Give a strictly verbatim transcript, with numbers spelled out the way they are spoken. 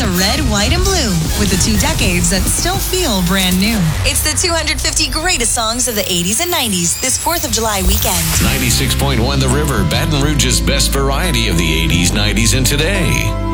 the red, white, and blue with the two decades that still feel brand new. It's the two hundred fifty greatest songs of the eighties and nineties this fourth of July weekend. ninety-six point one The River, Baton Rouge's best variety of the eighties, nineties, and today.